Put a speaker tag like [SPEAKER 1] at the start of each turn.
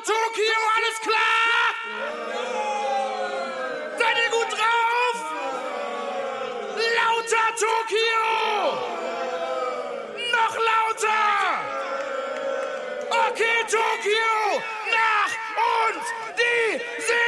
[SPEAKER 1] Tokio, alles klar? Seid ihr gut drauf? Lauter Tokio!